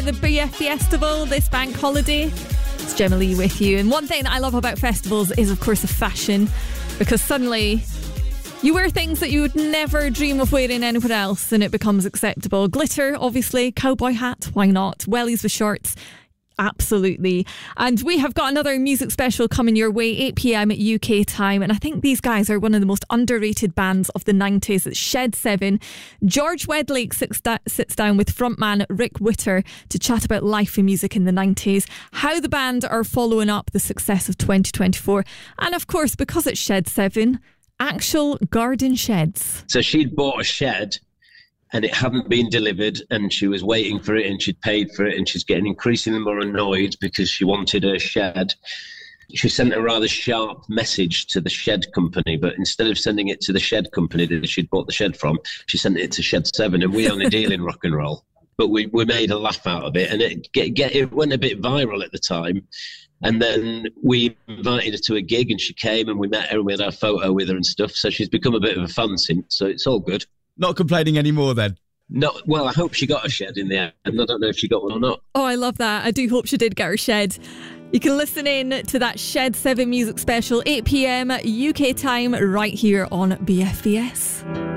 The BF Festival this bank holiday. It's Gemma Lee with you. And one thing that I love about festivals is, of course, the fashion, because suddenly you wear things that you would never dream of wearing anywhere else and it becomes acceptable. Glitter, obviously. Cowboy hat, why not? Wellies with shorts. Absolutely. And we have got another music special coming your way, 8 p.m. at UK time. And I think these guys are one of the most underrated bands of the 90s. It's Shed 7. George Wedlake sits down with frontman Rick Witter to chat about life and music in the 90s, how the band are following up the success of 2024. And of course, because it's Shed 7, actual garden sheds. So she'd bought a shed and it hadn't been delivered, and she was waiting for it, and she'd paid for it, and she's getting increasingly more annoyed because she wanted her shed. She sent a rather sharp message to the shed company, but instead of sending it to the shed company that she'd bought the shed from, she sent it to Shed 7, and we only deal in rock and roll. But we made a laugh out of it, and it went a bit viral at the time. And then we invited her to a gig, and she came, and we met her, and we had our photo with her and stuff. So she's become a bit of a fan since, so it's all good. Not complaining anymore then? No, well, I hope she got a shed in the end. I don't know if she got one or not. Oh, I love that. I do hope she did get her shed. You can listen in to that Shed 7 music special, 8 p.m. UK time, right here on BFBS.